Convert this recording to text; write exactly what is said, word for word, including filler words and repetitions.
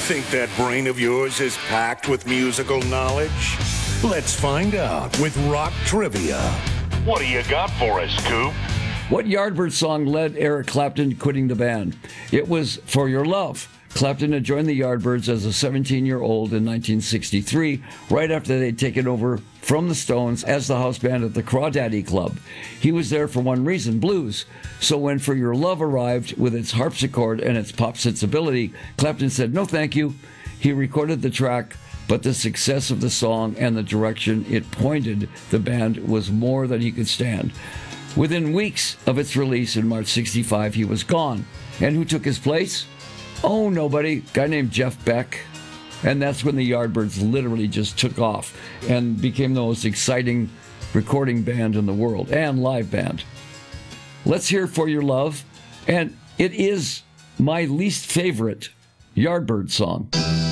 Think that brain of yours is packed with musical knowledge? Let's find out with Rock Trivia. What do you got for us, Coop? What Yardbirds song led Eric Clapton to quitting the band? It was For Your Love. Clapton had joined the Yardbirds as a seventeen-year-old in nineteen sixty-three, right after they'd taken over from the Stones as the house band at the Crawdaddy Club. He was there for one reason, blues. So when For Your Love arrived with its harpsichord and its pop sensibility, Clapton said, no thank you. He recorded the track, but the success of the song and the direction it pointed the band was more than he could stand. Within weeks of its release in March sixty-five, he was gone. And who took his place? Oh, nobody. A guy named Jeff Beck. And that's when the Yardbirds literally just took off and became the most exciting recording band in the world and live band. Let's hear For Your Love. And it is my least favorite Yardbird song.